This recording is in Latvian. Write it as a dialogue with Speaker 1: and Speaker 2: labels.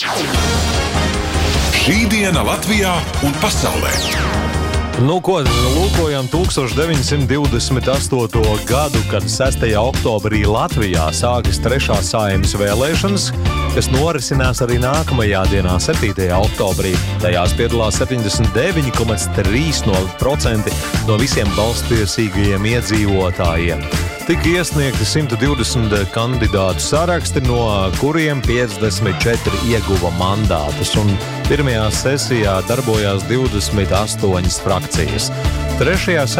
Speaker 1: Šī diena Latvijā un pasaulē.
Speaker 2: Lūkojam 1928. gadu, kad 6. oktobrī Latvijā sākas 3. Saeimas vēlēšanas, kas norisinās arī nākamajā dienā, 7. oktobrī. Tajās piedalās 79,3% no visiem balsstiesīgajiem iedzīvotājiem. Tika iesniegti 120 kandidātu saraksti, no kuriem 54 ieguva mandātus, un pirmajā sesijā darbojās 28 frakcijas. 3.